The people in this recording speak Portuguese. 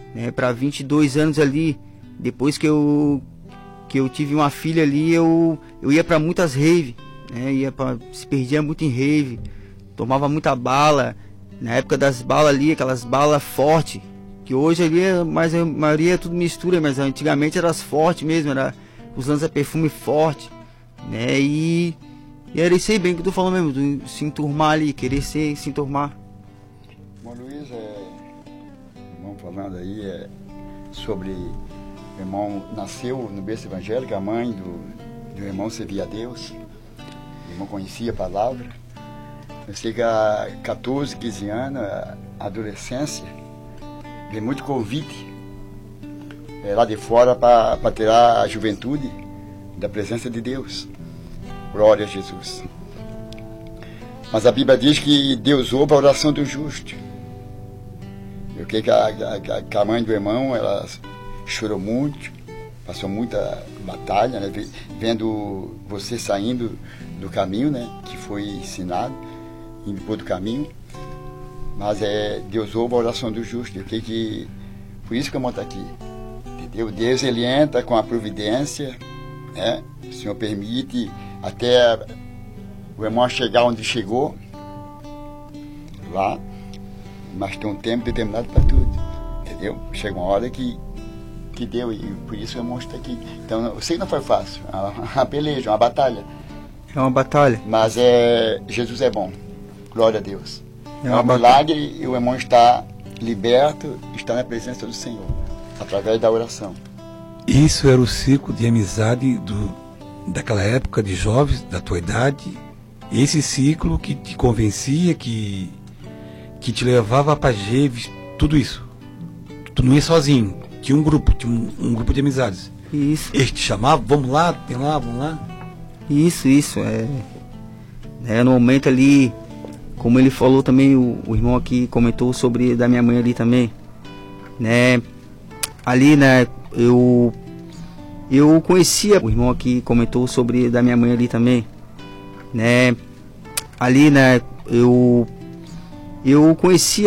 né, para 22 anos ali. Depois que eu tive uma filha ali, eu ia para muitas rave, né, se perdia muito em rave, tomava muita bala. Na época das balas ali, aquelas balas fortes, que hoje ali mas a maioria é tudo mistura, mas antigamente eram as fortes mesmo, era usando perfume forte, né? E era isso aí bem que eu tô falando mesmo, do se enturmar ali, querer se enturmar. Bom, Luiz, irmão falando aí sobre o irmão nasceu no berço evangélico, a mãe do irmão servia a Deus, o irmão conhecia a palavra. Eu sei que há 14, 15 anos, a adolescência, vem muito convite lá de fora para tirar a juventude da presença de Deus. Glória a Jesus. Mas a Bíblia diz que Deus ouve a oração do justo. Eu creio que a mãe do irmão, ela chorou muito, passou muita batalha, né, vendo você saindo do caminho, né, que foi ensinado, indo por do caminho. Mas Deus ouve a oração do justo. Eu creio que por isso que eu monto aqui. Entendeu? Deus, ele entra com a providência, né? O Senhor permite até o irmão chegar onde chegou, lá, mas tem um tempo determinado para tudo, entendeu? Chega uma hora que deu, e por isso o irmão está aqui. Então, eu sei que não foi fácil, uma peleja, uma batalha. É uma batalha. Mas Jesus é bom, glória a Deus. É um milagre e o irmão está liberto, está na presença do Senhor, através da oração. Isso era o ciclo de amizade daquela época de jovens, da tua idade. Esse ciclo que te convencia, que te levava para Jeves, tudo isso. Tu não ia sozinho, tinha um grupo de amizades. Isso. Eles te chamavam, vamos lá, vamos lá. Isso, no momento ali, como ele falou também, o irmão aqui comentou sobre da minha mãe ali também, né? Ali, né, eu conhecia, o irmão aqui comentou sobre da minha mãe ali também, né? Ali, né, eu conhecia